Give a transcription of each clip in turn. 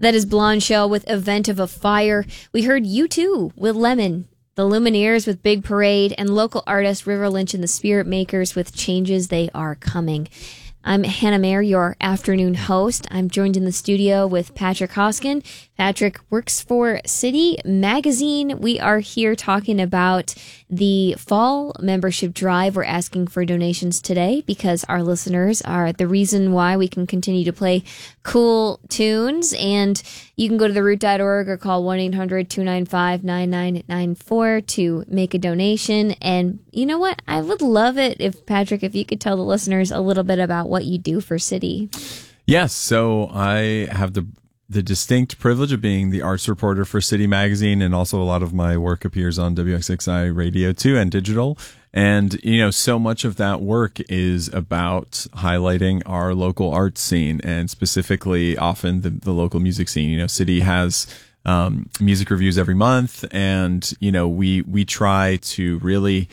That is Blonde Shell with Event of a Fire. We heard U2 with Lemon, the Lumineers with Big Parade, and local artist River Lynch and the Spirit Makers with Changes They Are Coming. I'm Hannah Mayer, your afternoon host. I'm joined in the studio with Patrick Hoskin. Patrick works for City Magazine. We are here talking about the fall membership drive. We're asking for donations today because our listeners are the reason why we can continue to play cool tunes. And you can go to theroot.org or call 1-800-295-9994 to make a donation. And you know what? I would love it if, Patrick, if you could tell the listeners a little bit about what you do for City. Yes. So I have the distinct privilege of being the arts reporter for City Magazine, and also a lot of my work appears on WXXI Radio too and digital. And, you know, so much of that work is about highlighting our local art scene, and specifically often the local music scene. You know, City has music reviews every month, and, you know, we try to really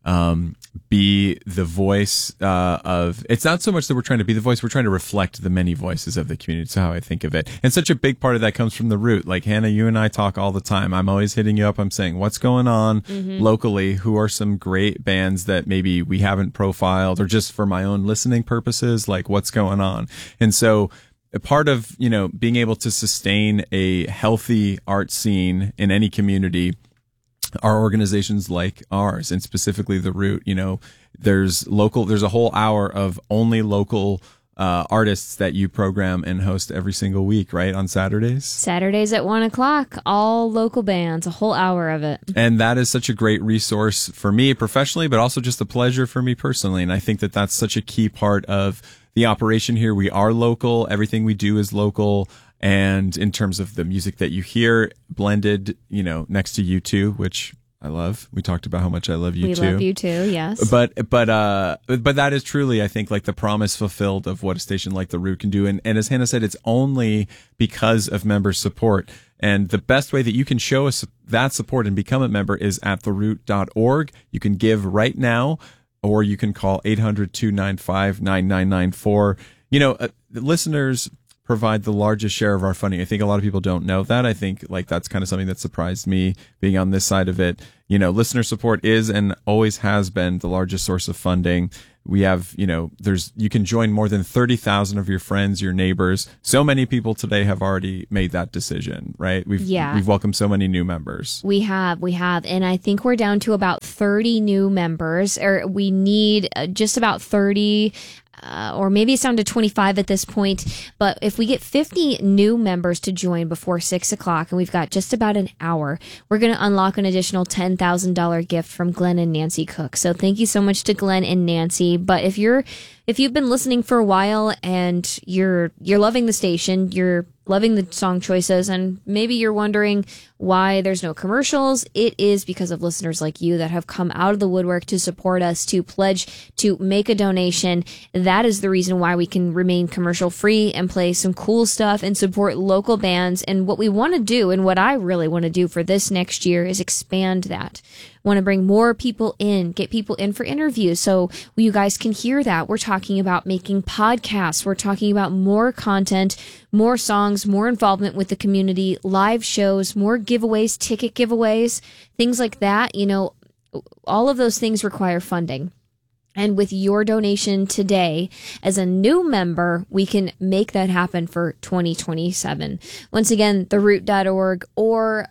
be the voice of, it's not so much that we're trying to be the voice, we're trying to reflect the many voices of the community. That's how I think of it. And such a big part of that comes from the root. Like, Hannah, you and I talk all the time. I'm always hitting you up. I'm saying, what's going on locally? Who are some great bands that maybe we haven't profiled, or just for my own listening purposes, like what's going on? And so a part of, you know, being able to sustain a healthy art scene in any community are organizations like ours, and specifically the Root. You know, there's a whole hour of only local artists that you program and host every single week, right? On Saturdays Saturdays at 1:00, all local bands, a whole hour of it. And that is such a great resource for me professionally, but also just a pleasure for me personally. And I think that that's such a key part of the operation here. We are local. Everything we do is local. And in terms of the music that you hear blended, you know, next to U2, which I love. We talked about how much I love U2. We love U2, yes. But that is truly, I think, like the promise fulfilled of what a station like The Root can do. And as Hannah said, it's only because of member support. And the best way that you can show us that support and become a member is at theroot.org. You can give right now, or you can call 800-295-9994. You know, listeners provide the largest share of our funding. I think a lot of people don't know that. I think like that's kind of something that surprised me being on this side of it. You know, listener support is and always has been the largest source of funding. We have, you know, you can join more than 30,000 of your friends, your neighbors. So many people today have already made that decision, right? We've welcomed so many new members. We have. And I think we're down to about 30 new members, or we need just about 30, or maybe it's down to 25 at this point. But if we get 50 new members to join before 6:00, and we've got just about an hour, we're going to unlock an additional $10,000 gift from Glenn and Nancy Cook. So thank you so much to Glenn and Nancy. But if you've been listening for a while and you're loving the station, you're loving the song choices, and maybe you're wondering why there's no commercials, it is because of listeners like you that have come out of the woodwork to support us, to pledge, to make a donation. That is the reason why we can remain commercial free and play some cool stuff and support local bands. And what we want to do, and what I really want to do for this next year, is expand that. Want to bring more people in, get people in for interviews so you guys can hear that. We're talking about making podcasts. We're talking about more content, more songs, more involvement with the community, live shows, more giveaways, ticket giveaways, things like that. You know, all of those things require funding. And with your donation today as a new member, we can make that happen for 2027. Once again, theroot.org or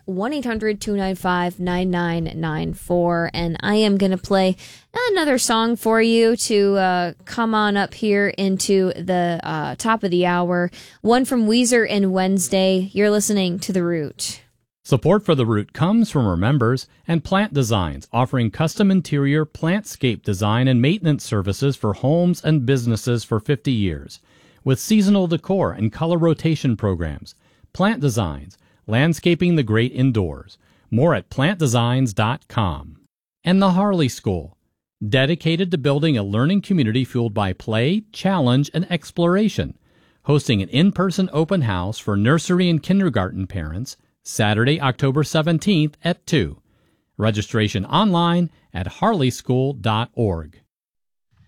1-800-295-9994. And I am going to play another song for you to come on up here into the top of the hour. One from Weezer and Wednesday. You're listening to The Root. Support for The Root comes from our members and Plant Designs, offering custom interior plantscape design and maintenance services for homes and businesses for 50 years. With seasonal decor and color rotation programs. Plant Designs, landscaping the great indoors. More at plantdesigns.com. And the Harley School, dedicated to building a learning community fueled by play, challenge, and exploration. Hosting an in-person open house for nursery and kindergarten parents, Saturday, October 17th at 2. Registration online at harleyschool.org.